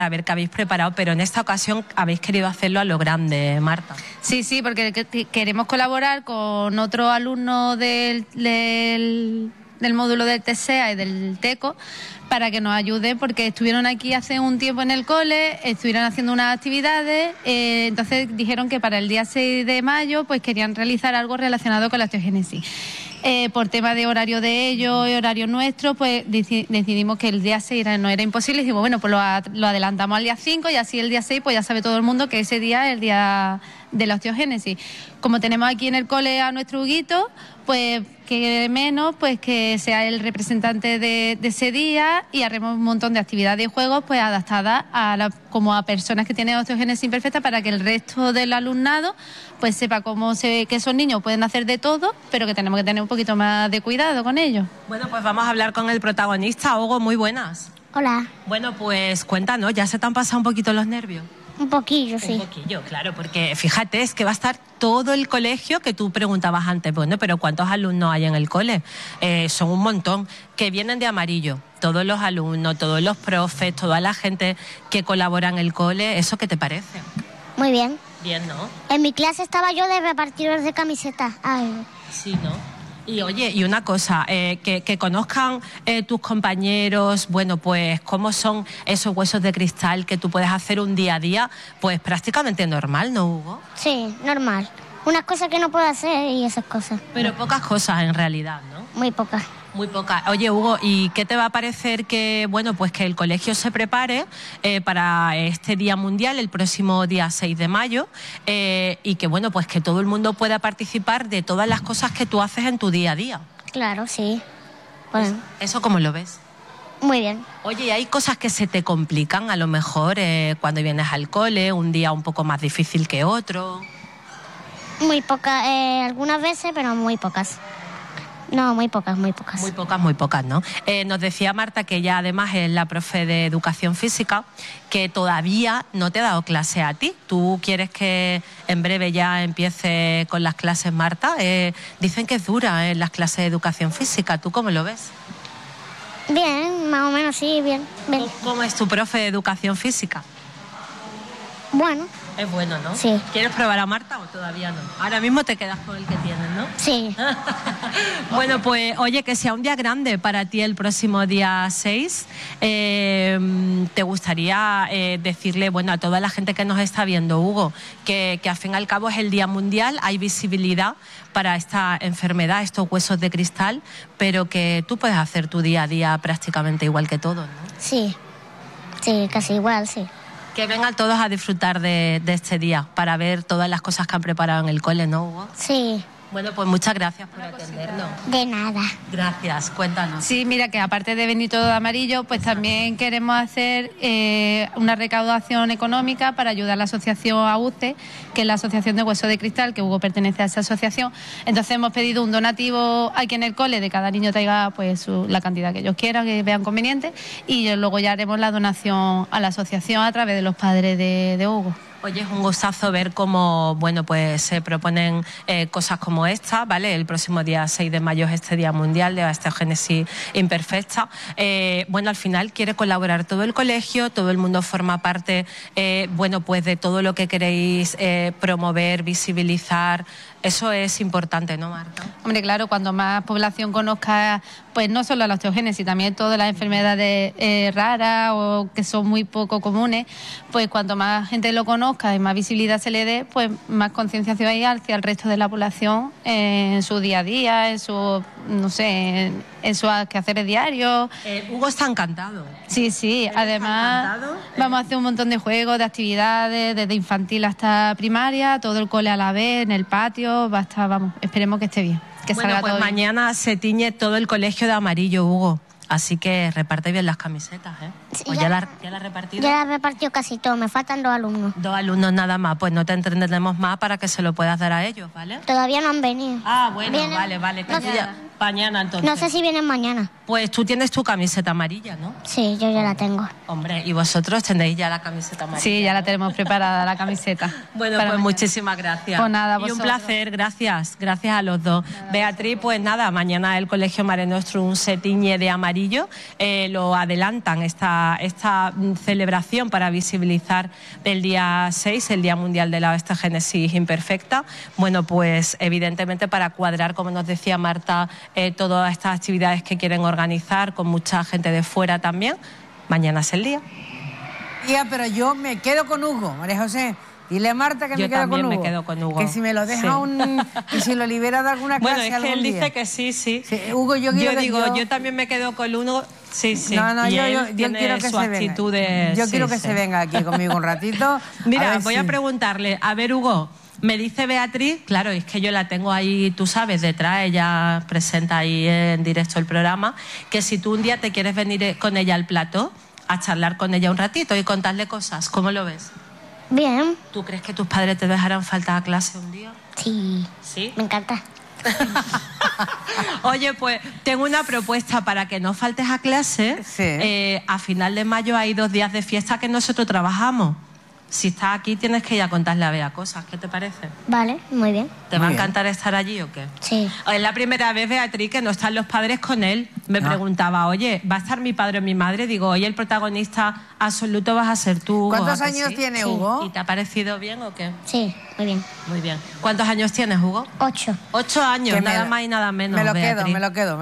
a ver qué habéis preparado, pero en esta ocasión habéis querido hacerlo a lo grande, Marta. Sí, porque queremos colaborar con otros alumnos del módulo del TSEA y del TECO para que nos ayuden, porque estuvieron aquí hace un tiempo en el cole, estuvieron haciendo unas actividades, entonces dijeron que para el día 6 de mayo pues querían realizar algo relacionado con la osteogénesis. Por tema de horario de ellos y horario nuestro, pues decidimos que el día 6 no era imposible. Dijimos, bueno, pues lo adelantamos al día 5 y así el día 6 pues ya sabe todo el mundo que ese día es el día de la osteogénesis. Como tenemos aquí en el cole a nuestro Huguito, pues que menos pues que sea el representante de ese día y haremos un montón de actividades y juegos pues adaptadas como a personas que tienen osteogénesis imperfecta, para que el resto del alumnado pues sepa que esos niños pueden hacer de todo, pero que tenemos que tener un poquito más de cuidado con ellos. Bueno, pues vamos a hablar con el protagonista. Hugo, muy buenas. Hola. Bueno, pues cuéntanos, ¿ya se te han pasado un poquito los nervios? Un poquillo, sí. Un poquillo, claro, porque fíjate, es que va a estar todo el colegio, que tú preguntabas antes, bueno, pero ¿cuántos alumnos hay en el cole? Son un montón, que vienen de amarillo, todos los alumnos, todos los profes, toda la gente que colabora en el cole. ¿Eso qué te parece? Muy bien. Bien, ¿no? En mi clase estaba yo de repartidor de camisetas. Ay. Sí, ¿no? Y oye, y una cosa, que conozcan tus compañeros, bueno, pues cómo son esos huesos de cristal que tú puedes hacer un día a día, pues prácticamente normal, ¿no, Hugo? Sí, normal. Unas cosas que no puedo hacer y esas cosas. Pero pocas cosas en realidad, ¿no? Muy pocas. Muy pocas. Oye, Hugo, ¿y qué te va a parecer que, bueno, pues que el colegio se prepare para este Día Mundial, el próximo día 6 de mayo, y que, bueno, pues que todo el mundo pueda participar de todas las cosas que tú haces en tu día a día? Claro, sí. Bueno. ¿Eso cómo lo ves? Muy bien. Oye, ¿y hay cosas que se te complican a lo mejor cuando vienes al cole, un día un poco más difícil que otro? Muy pocas, algunas veces, pero muy pocas. No, muy pocas. Muy pocas, ¿no? Nos decía Marta que ella además es la profe de educación física, que todavía no te ha dado clase a ti. ¿Tú quieres que en breve ya empiece con las clases, Marta? Dicen que es dura las clases de educación física. ¿Tú cómo lo ves? Bien, más o menos sí, bien. ¿Cómo es tu profe de educación física? Bueno. Es bueno, ¿no? Sí. ¿Quieres probar a Marta o todavía no? Ahora mismo te quedas con el que tienes, ¿no? Sí. Bueno, pues oye, que sea un día grande para ti el próximo día 6. ¿Te gustaría decirle, bueno, a toda la gente que nos está viendo, Hugo, que al fin y al cabo es el Día Mundial, hay visibilidad para esta enfermedad, estos huesos de cristal, pero que tú puedes hacer tu día a día prácticamente igual que todos, ¿no? Sí, casi igual, sí. Que vengan todos a disfrutar de este día para ver todas las cosas que han preparado en el cole, ¿no, Hugo? Sí. Bueno, pues muchas gracias por atendernos. De nada. Gracias, cuéntanos. Sí, mira, que aparte de venir todo de amarillo, pues también queremos hacer una recaudación económica para ayudar a la asociación AUCE, que es la Asociación de Hueso de Cristal, que Hugo pertenece a esa asociación. Entonces hemos pedido un donativo aquí en el cole, de cada niño traiga pues la cantidad que ellos quieran, que vean conveniente, y luego ya haremos la donación a la asociación a través de los padres de Hugo. Oye, es un gustazo ver cómo, bueno, pues se proponen cosas como esta, ¿vale? El próximo día 6 de mayo es este Día Mundial de la Osteogénesis Imperfecta. Bueno, al final quiere colaborar todo el colegio, todo el mundo forma parte, bueno, pues de todo lo que queréis promover, visibilizar. Eso es importante, ¿no, Marta? Hombre, claro, cuando más población conozca, pues no solo la osteogénesis, también todas las enfermedades raras o que son muy poco comunes, pues cuanto más gente lo conozca y más visibilidad se le dé, pues más concienciación hay hacia el resto de la población en su día a día, en su, no sé, en sus quehaceres diarios. Hugo está encantado. Sí, además vamos a hacer un montón de juegos, de actividades, desde infantil hasta primaria, todo el cole a la vez, en el patio, va a estar, vamos, esperemos que esté bien. Que bueno, salga pues todo mañana bien. Se tiñe todo el colegio de amarillo, Hugo. Así que reparte bien las camisetas, ¿eh? Sí, pues ya la has repartido. Ya la he repartido casi todo, me faltan 2 alumnos. 2 alumnos nada más, pues no te entretenemos más para que se lo puedas dar a ellos, ¿vale? Todavía no han venido. Ah, bueno, vienen, vale. No sé, Mañana entonces. no sé si vienen mañana. pues tú tienes tu camiseta amarilla, ¿no? Sí, yo ya la tengo. Hombre, y vosotros tenéis ya la camiseta amarilla. Sí, ya la tenemos preparada, la camiseta. Bueno, para pues mañana. Muchísimas gracias. Pues nada, y un vosotros. placer, gracias a los dos. Nada, Beatriz, pues nada, mañana el Colegio Mare Nostrum se tiñe de amarillo, lo adelantan esta celebración para visibilizar el día 6, el Día Mundial de la Osteogénesis Imperfecta. Bueno, pues evidentemente para cuadrar, como nos decía Marta, todas estas actividades que quieren organizar con mucha gente de fuera también. Mañana es el día. Ya, pero yo me quedo con Hugo, María José. Dile a Marta que yo me quedo con Hugo. Yo también me quedo con Hugo. Que si me lo deja que si lo libera de alguna clase bueno, es que él día. dice que sí. Hugo, yo también me quedo con uno. Sí. No, y yo tiene quiero que su se actitud venga. Yo quiero que se venga aquí conmigo un ratito. Mira, voy a preguntarle, a ver, Hugo, me dice Beatriz, claro, es que yo la tengo ahí, tú sabes, detrás, ella presenta ahí en directo el programa, que si tú un día te quieres venir con ella al plató a charlar con ella un ratito y contarle cosas, ¿cómo lo ves? Bien. ¿Tú crees que tus padres te dejarán faltar a clase un día? Sí. ¿Sí? Me encanta. Oye, pues tengo una propuesta para que no faltes a clase. Sí. A final de mayo hay 2 días de fiesta que nosotros trabajamos. Si estás aquí tienes que ir a contarle a Bea cosas. ¿Qué te parece? Vale, muy bien. ¿Te va a encantar estar allí o qué? Sí. Es la primera vez, Beatriz, que no están los padres con él. Me preguntaba, oye, ¿va a estar mi padre o mi madre? Digo, oye, el protagonista absoluto vas a ser tú. ¿Cuántos años tiene Hugo? ¿Y te ha parecido bien o qué? Sí, muy bien. Muy bien. ¿Cuántos años tienes, Hugo? 8. 8 años, nada más y nada menos. Me lo Beatriz. quedo.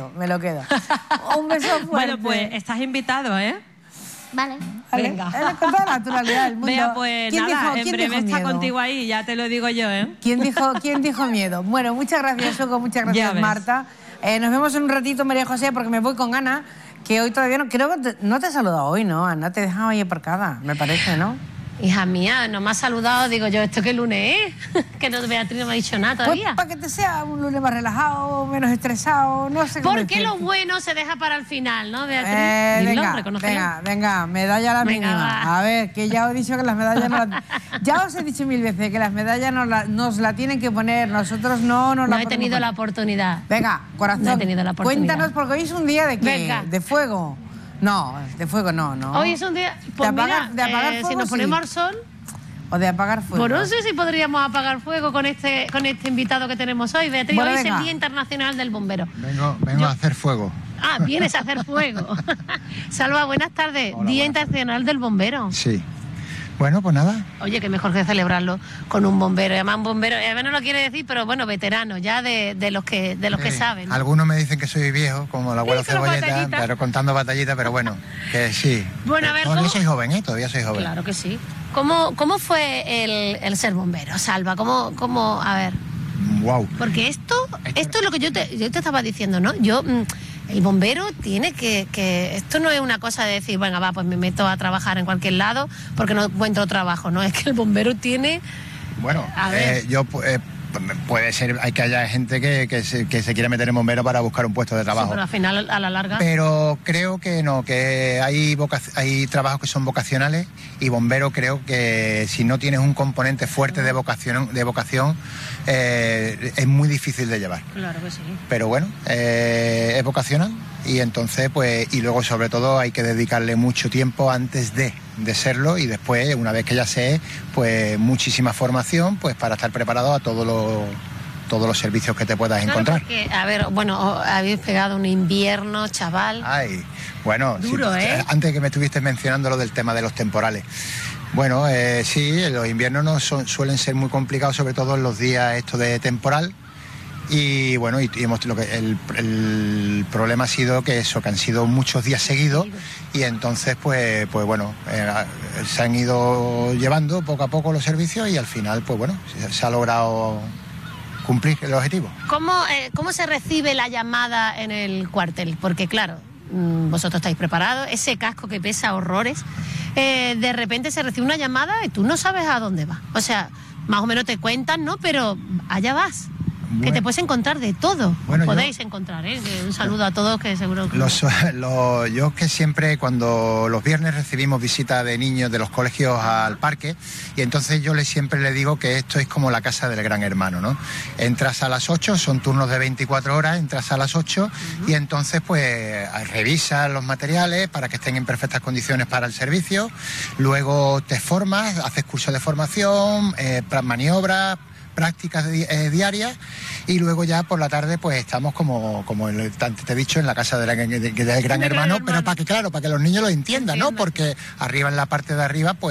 Un beso fuerte. Bueno, pues estás invitado, ¿eh? Vale. Venga. Con toda la naturalidad del mundo. Vea, pues nada, en breve está contigo ahí, ya te lo digo yo, ¿eh? ¿Quién dijo miedo? Bueno, muchas gracias, Hugo, muchas gracias, Marta. Nos vemos en un ratito, María José, porque me voy con Ana, que hoy todavía no... Creo que no te he saludado hoy, ¿no, Ana? Te he dejado ahí aparcada, me parece, ¿no? Hija mía, no me ha saludado, digo yo, ¿esto qué lunes es? Que no, Beatriz no me ha dicho nada todavía. Pues para que te sea un lunes más relajado, menos estresado, no sé cómo Porque lo bueno se deja para el final, ¿no, Beatriz? Dilo, reconócelo. Venga, medalla a la Venga, mínima. va. A ver, que ya os he dicho que las medallas no las... Ya os he dicho 1000 veces que las medallas nos la tienen que poner, nosotros no nos la No he tenido poner. la oportunidad. Venga, corazón, No he tenido la oportunidad. cuéntanos, porque hoy es un día de qué, Venga. de fuego. No, de fuego no. Hoy es un día... Pues de apagar, mira, de apagar fuego, si nos sí. ponemos al sol... O de apagar fuego. Pues no sé si podríamos apagar fuego con este invitado que tenemos hoy. Beatriz, Bueno, hoy es venga. el Día Internacional del Bombero. Vengo a hacer fuego. Ah, vienes a hacer fuego. Salva, buenas tardes. Hola, Día buenas. Internacional del Bombero. Sí. Bueno, pues nada. Oye, qué mejor que celebrarlo con un bombero. Además, un bombero, no lo quiere decir, pero bueno, veterano, ya de los que saben. Algunos me dicen que soy viejo, como el abuelo Sí, pero Cebolleta, batallita. pero contando batallitas, pero bueno, que sí. Bueno, a ver, Todavía ¿cómo? soy joven, ¿eh? Todavía soy joven. Claro que sí. ¿Cómo fue el ser bombero, Salva? ¿Cómo? A ver. Wow. Porque esto es lo que yo te estaba diciendo, ¿no? El bombero tiene que... Esto no es una cosa de decir, venga, va, pues me meto a trabajar en cualquier lado porque no encuentro trabajo, ¿no? Es que el bombero tiene... Bueno, A ver. puede ser, hay que haya gente que se quiere meter en bombero para buscar un puesto de Sí, trabajo. pero al final, a la larga... Pero creo que no, que hay trabajos que son vocacionales y bombero creo que si no tienes un componente fuerte de vocación es muy difícil de llevar. Claro que sí. Pero bueno, es vocacional y entonces pues y luego sobre todo hay que dedicarle mucho tiempo antes de serlo y después una vez que ya sé pues muchísima formación pues para estar preparado a todos los servicios que te puedas encontrar. Porque, a ver, bueno, habéis pegado un invierno, chaval. Ay, bueno, Duro, sí, ¿eh? Antes que me estuviste mencionando lo del tema de los temporales. Bueno, sí, los inviernos suelen ser muy complicados, sobre todo en los días estos de temporal. Y bueno, el problema ha sido que han sido muchos días seguidos y entonces pues bueno, se han ido llevando poco a poco los servicios y al final pues bueno, se ha logrado cumplir el objetivo. ¿Cómo se recibe la llamada en el cuartel? Porque claro, vosotros estáis preparados, ese casco que pesa horrores, de repente se recibe una llamada y tú no sabes a dónde va. O sea, más o menos te cuentan, ¿no? Pero allá vas. que te puedes encontrar de todo. Bueno, podéis encontrar, ¿eh? Un saludo a todos, que seguro que... Yo que siempre cuando los viernes recibimos visita de niños de los colegios al parque, y entonces yo siempre le digo que esto es como la casa del Gran Hermano, ¿no? Entras a las 8, son turnos de 24 horas, entras a las 8 y entonces pues revisas los materiales para que estén en perfectas condiciones para el servicio, luego te formas, haces cursos de formación, maniobras, prácticas diarias, y luego ya por la tarde pues estamos como te he dicho, en la casa del Gran Hermano, pero para que los niños lo entiendan, ¿no? Porque arriba, en la parte de arriba, pues